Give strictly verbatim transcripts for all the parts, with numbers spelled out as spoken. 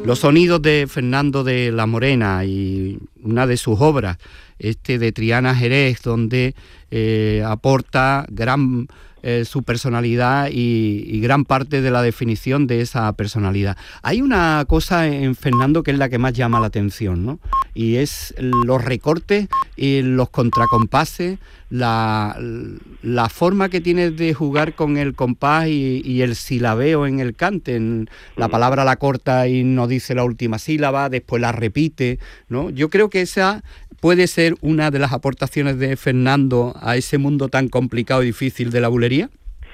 los sonidos de Fernando de la Morena y una de sus obras, este de Triana Jerez, donde eh, aporta gran eh, su personalidad y, y gran parte de la definición de esa personalidad. Hay una cosa en Fernando que es la que más llama la atención, ¿no? Y es los recortes y los contracompases, la, la forma que tiene de jugar con el compás y, y el silabeo en el cante. En la palabra la corta y no dice la última sílaba, después la repite, ¿no? Yo creo que esa puede ser una de las aportaciones de Fernando a ese mundo tan complicado y difícil de la bulería.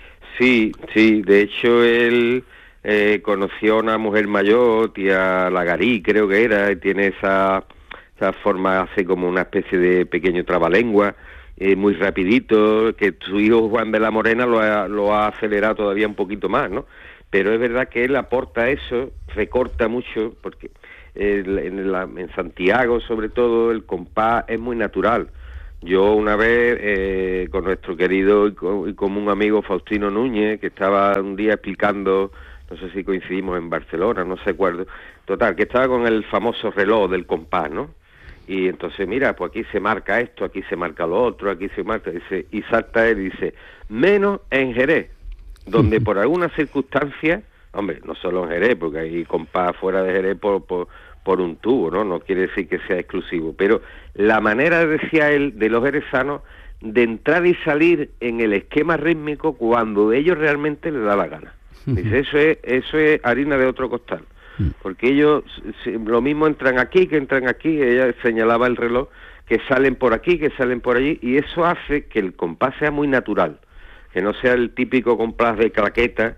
Sí, sí, de hecho él eh, conoció a una mujer mayor, tía Lagarí creo que era, y tiene esa, esa forma, hace como una especie de pequeño trabalengua, eh, muy rapidito, que su hijo Juan de la Morena lo ha, lo ha acelerado todavía un poquito más, ¿no? Pero es verdad que él aporta eso, recorta mucho, porque el, en, la, en Santiago sobre todo el compás es muy natural. Yo una vez eh, con nuestro querido y, co- y común amigo Faustino Núñez, que estaba un día explicando, no sé si coincidimos en Barcelona, no sé acuerdo, total, que estaba con el famoso reloj del compás, ¿no? Y entonces, mira, pues aquí se marca esto, aquí se marca lo otro, aquí se marca, dice, y salta él y dice, menos en Jerez, donde por alguna circunstancia, hombre, no solo en Jerez, porque hay compás fuera de Jerez por, por, por un tubo, ¿no? No quiere decir que sea exclusivo, pero la manera, decía él, de los jerezanos, de entrar y salir en el esquema rítmico cuando ellos realmente les da la gana. Dice, eso es, eso es harina de otro costal, porque ellos si, lo mismo entran aquí que entran aquí, ella señalaba el reloj, que salen por aquí, que salen por allí, y eso hace que el compás sea muy natural, que no sea el típico compás de claqueta,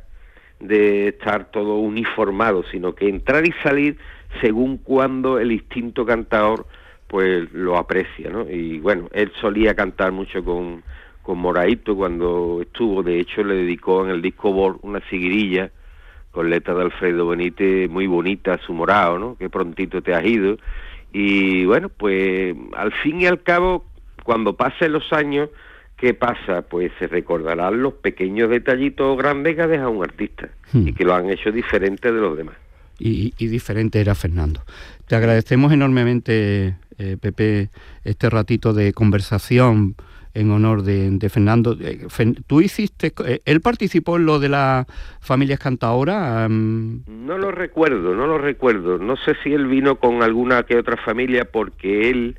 de estar todo uniformado, sino que entrar y salir según cuando el instinto cantador pues lo aprecia, ¿no? Y bueno, él solía cantar mucho con, con Moraito cuando estuvo, de hecho le dedicó en el disco Bor una seguirilla con letra de Alfredo Benítez muy bonita, su Morao, ¿no? Que prontito te has ido. Y bueno, pues al fin y al cabo, cuando pasen los años, ¿qué pasa? Pues se recordarán los pequeños detallitos grandes que ha dejado un artista hmm. y que lo han hecho diferente de los demás. Y, y diferente era Fernando. Te agradecemos enormemente, eh, Pepe, este ratito de conversación en honor de, de Fernando. Eh, ¿Tú hiciste, eh, él participó en lo de las familias cantadoras? Um... No lo recuerdo, no lo recuerdo. No sé si él vino con alguna que otra familia, porque él,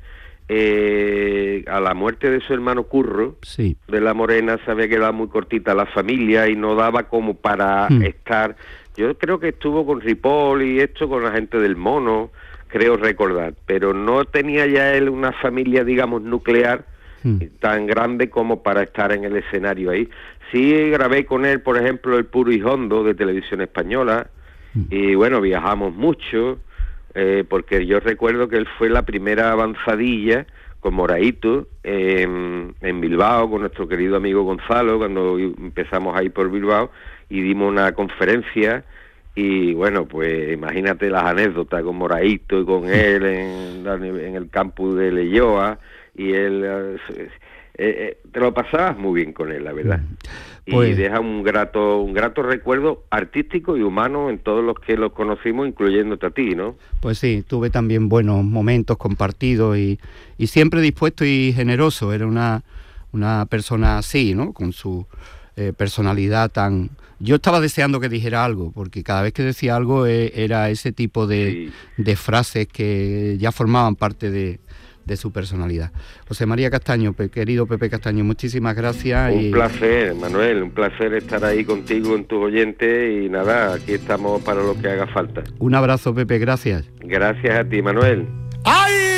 eh, a la muerte de su hermano Curro, sí. de la Morena, sabía que era muy cortita la familia y no daba como para hmm. estar... Yo creo que estuvo con Ripoll y esto, con la gente del Mono, creo recordar, pero no tenía ya él una familia, digamos, nuclear hmm. tan grande como para estar en el escenario ahí. Sí grabé con él, por ejemplo, El Puro y Hondo de Televisión Española, hmm. y bueno, viajamos mucho, eh, porque yo recuerdo que él fue la primera avanzadilla con Moraito eh, en Bilbao, con nuestro querido amigo Gonzalo, cuando empezamos ahí por Bilbao, y dimos una conferencia, y bueno, pues imagínate las anécdotas con Moraito y con él en, en el campus de Leyoa, y él eh, eh, te lo pasabas muy bien con él, la verdad. Pues... y deja un grato un grato recuerdo artístico y humano en todos los que los conocimos, incluyéndote a ti, ¿no? Pues sí, tuve también buenos momentos compartidos y, y siempre dispuesto y generoso. Era una, una persona así, ¿no? Con su eh, personalidad tan... Yo estaba deseando que dijera algo, porque cada vez que decía algo eh, era ese tipo de, sí. de frases que ya formaban parte de, de su personalidad. José María Castaño, pe, querido Pepe Castaño, muchísimas gracias. Un y... placer, Manuel, un placer estar ahí contigo en tus oyentes, y nada, aquí estamos para lo que haga falta. Un abrazo, Pepe, gracias. Gracias a ti, Manuel. ¡Ay!